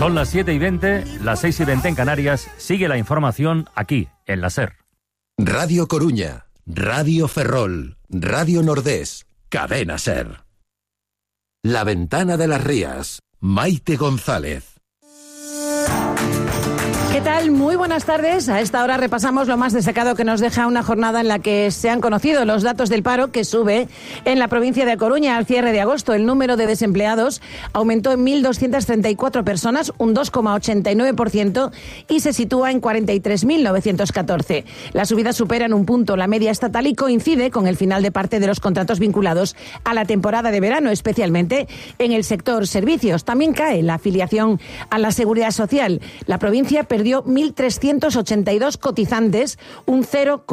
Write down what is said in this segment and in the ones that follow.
Son las 7:20, las 6:20 en Canarias. Sigue la información aquí, en la SER. Radio Coruña, Radio Ferrol, Radio Nordés, Cadena SER. La Ventana de las Rías, Maite González. ¿Qué tal? Muy buenas tardes. A esta hora repasamos lo más destacado que nos deja una jornada en la que se han conocido los datos del paro, que sube en la provincia de A Coruña al cierre de agosto. El número de desempleados aumentó en 1.234 personas, un 2,89%, y se sitúa en 43.914. La subida supera en un punto la media estatal y coincide con el final de parte de los contratos vinculados a la temporada de verano, especialmente en el sector servicios. También cae la afiliación a la Seguridad Social. La provincia perdió 1.382 cotizantes, un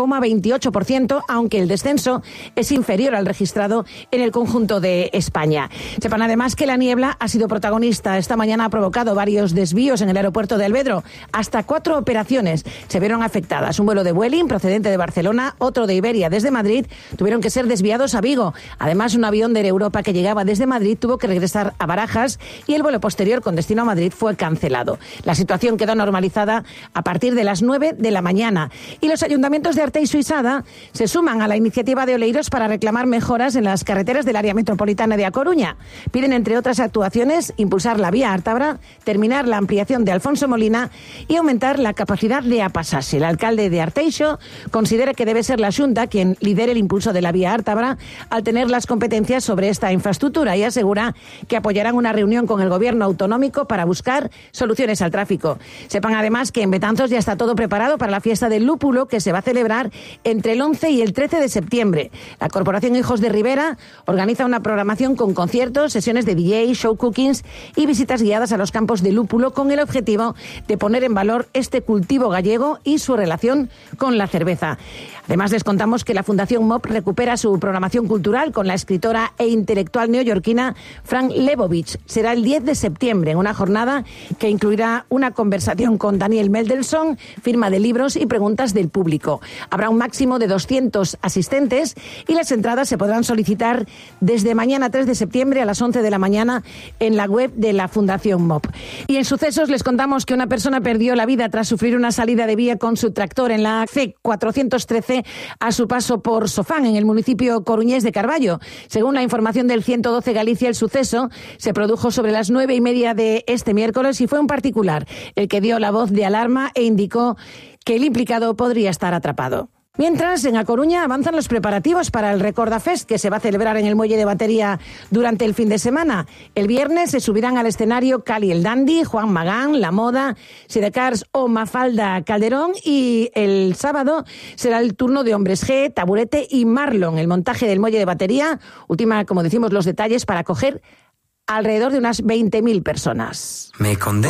0,28%, aunque el descenso es inferior al registrado en el conjunto de España. Sepan además que la niebla ha sido protagonista. Esta mañana ha provocado varios desvíos en el aeropuerto de Alvedro. Hasta 4 operaciones se vieron afectadas. Un vuelo de Vueling procedente de Barcelona, otro de Iberia desde Madrid, tuvieron que ser desviados a Vigo. Además, un avión de Air Europa que llegaba desde Madrid tuvo que regresar a Barajas y el vuelo posterior con destino a Madrid fue cancelado. La situación quedó normalizada a partir de las 9 de la mañana. Y los ayuntamientos de Arteixo y Sada se suman a la iniciativa de Oleiros para reclamar mejoras en las carreteras del área metropolitana de A Coruña. Piden, entre otras actuaciones, impulsar la vía Ártabra, terminar la ampliación de Alfonso Molina y aumentar la capacidad de Apasase. El alcalde de Arteixo considera que debe ser la Xunta quien lidere el impulso de la vía Ártabra al tener las competencias sobre esta infraestructura, y asegura que apoyarán una reunión con el gobierno autonómico para buscar soluciones al tráfico. Sepan además que en Betanzos ya está todo preparado para la fiesta del lúpulo, que se va a celebrar entre el 11 y el 13 de septiembre. La Corporación Hijos de Ribera organiza una programación con conciertos, sesiones de DJ, show cookings y visitas guiadas a los campos de lúpulo, con el objetivo de poner en valor este cultivo gallego y su relación con la cerveza. Además, les contamos que la Fundación MOP recupera su programación cultural con la escritora e intelectual neoyorquina Fran Lebowitz. Será el 10 de septiembre en una jornada que incluirá una conversación con Daniel Mendelssohn, firma de libros y preguntas del público. Habrá un máximo de 200 asistentes y las entradas se podrán solicitar desde mañana 3 de septiembre a las 11 de la mañana en la web de la Fundación MOP. Y en sucesos les contamos que una persona perdió la vida tras sufrir una salida de vía con su tractor en la C413 a su paso por Sofán, en el municipio coruñés de Carballo. Según la información del 112 Galicia, el suceso se produjo sobre las 9:30 de este miércoles y fue un particular el que dio la voz de alarma e indicó que el implicado podría estar atrapado. Mientras, en A Coruña avanzan los preparativos para el Recordafest, que se va a celebrar en el Muelle de Batería durante el fin de semana. El viernes se subirán al escenario Cali el Dandy, Juan Magán, La Moda, Sidecars o Mafalda Calderón, y el sábado será el turno de Hombres G, Taburete y Marlon. El montaje del Muelle de Batería ultima, como decimos, los detalles para acoger alrededor de unas 20.000 personas. Me condena.